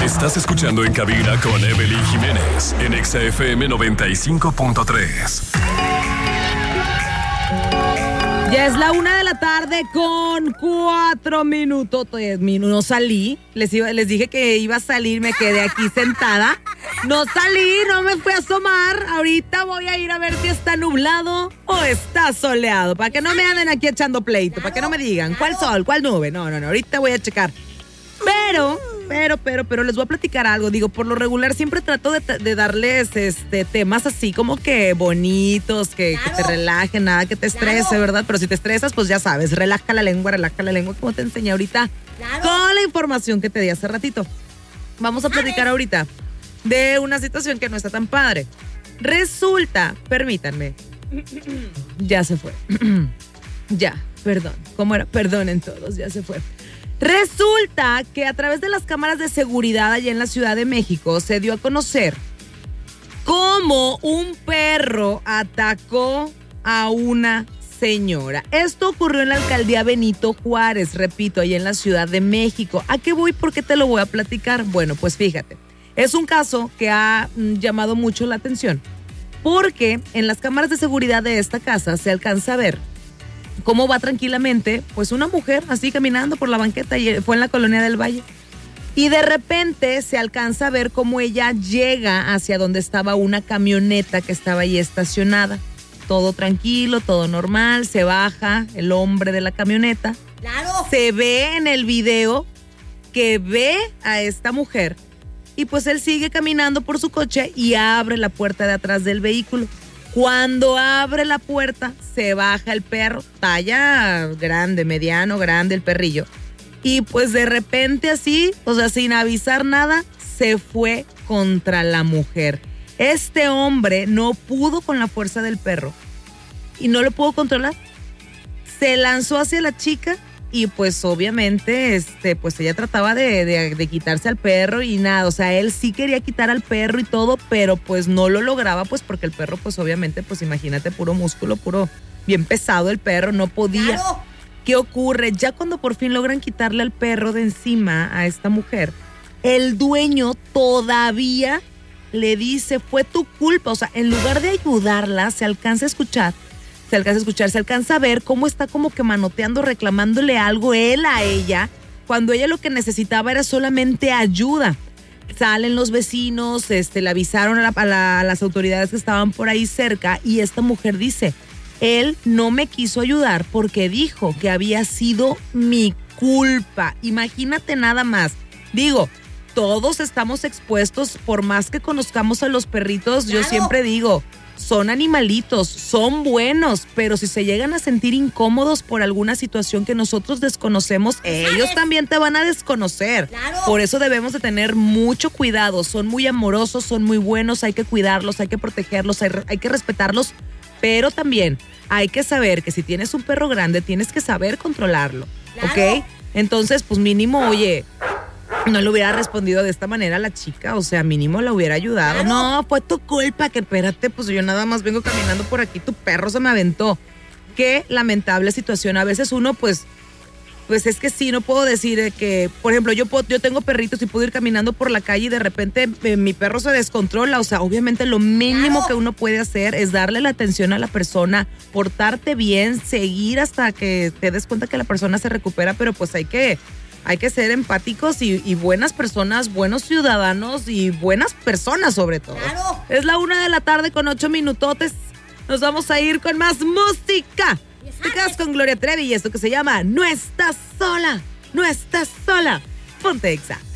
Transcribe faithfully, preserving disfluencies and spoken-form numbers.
Estás escuchando En Cabina con Evelyn Jiménez en Exa F M noventa y cinco punto tres. Ya es la una de la tarde con cuatro minutos. No salí. Les, iba, les dije que iba a salir, me quedé aquí sentada. No salí, no me fui a asomar. Ahorita voy a ir a ver si está nublado o está soleado. Para que no me anden aquí echando pleito. Para que no me digan cuál sol, cuál nube. No, no, no. Ahorita voy a checar. Pero, pero, pero, pero les voy a platicar algo. Digo, por lo regular siempre trato de, de darles este temas así como que bonitos, que, claro. que te relajen, nada que te estrese, claro. ¿verdad? Pero si te estresas, pues ya sabes, relaja la lengua, relaja la lengua, como te enseñé ahorita. Claro. Toda la información que te di hace ratito. Vamos a platicar ahorita de una situación que no está tan padre. Resulta, permítanme, ya se fue. Ya, perdón. ¿Cómo era? Perdonen todos, ya se fue. Resulta que a través de las cámaras de seguridad allá en la Ciudad de México se dio a conocer cómo un perro atacó a una señora. Esto ocurrió en la alcaldía Benito Juárez, repito, allá en la Ciudad de México. ¿A qué voy? ¿Por qué te lo voy a platicar? Bueno, pues fíjate, es un caso que ha mm, llamado mucho la atención porque en las cámaras de seguridad de esta casa se alcanza a ver cómo va tranquilamente, pues una mujer así caminando por la banqueta, y fue en la Colonia del Valle. Y de repente se alcanza a ver cómo ella llega hacia donde estaba una camioneta que estaba ahí estacionada. Todo tranquilo, todo normal, se baja el hombre de la camioneta. ¡Claro! Se ve en el video que ve a esta mujer y pues él sigue caminando por su coche y abre la puerta de atrás del vehículo. Cuando abre la puerta, se baja el perro, talla grande, mediano, grande el perrillo. Y pues de repente así, o sea, sin avisar nada, se fue contra la mujer. Este hombre no pudo con la fuerza del perro y no lo pudo controlar. Se lanzó hacia la chica y pues obviamente este, pues ella trataba de, de, de quitarse al perro y nada, o sea, él sí quería quitar al perro y todo, pero pues no lo lograba, pues porque el perro pues obviamente, pues imagínate, puro músculo, puro bien pesado el perro, no podía. ¡Claro! ¿Qué ocurre? Ya cuando por fin logran quitarle al perro de encima a esta mujer, el dueño todavía le dice, fue tu culpa, o sea, en lugar de ayudarla, se alcanza a escuchar Se alcanza a escuchar, se alcanza a ver cómo está como que manoteando, reclamándole algo él a ella, cuando ella lo que necesitaba era solamente ayuda. Salen los vecinos, este, le avisaron a, la, a, la, a las autoridades que estaban por ahí cerca y esta mujer dice, él no me quiso ayudar porque dijo que había sido mi culpa. Imagínate nada más. Digo, todos estamos expuestos, por más que conozcamos a los perritos, claro. Yo siempre digo, son animalitos, son buenos, pero si se llegan a sentir incómodos por alguna situación que nosotros desconocemos, ellos también te van a desconocer. Claro. Por eso debemos de tener mucho cuidado. Son muy amorosos, son muy buenos, hay que cuidarlos, hay que protegerlos, hay, hay que respetarlos, pero también hay que saber que si tienes un perro grande, tienes que saber controlarlo, claro. ¿Ok? Entonces, pues mínimo, oye, no le hubiera respondido de esta manera a la chica, o sea, mínimo la hubiera ayudado. Claro. No, fue tu culpa, que espérate, pues yo nada más vengo caminando por aquí, tu perro se me aventó. Qué lamentable situación. A veces uno, pues, pues es que sí, no puedo decir que, por ejemplo, yo puedo, yo tengo perritos y puedo ir caminando por la calle y de repente eh, mi perro se descontrola. O sea, obviamente lo mínimo claro. que uno puede hacer es darle la atención a la persona, portarte bien, seguir hasta que te des cuenta que la persona se recupera, pero pues hay que... Hay que ser empáticos y, y buenas personas, buenos ciudadanos y buenas personas sobre todo. Claro. Es la una de la tarde con ocho minutotes. Nos vamos a ir con más música. Te quedas con Gloria Trevi y esto que se llama No estás sola, no estás sola. Ponte Exa.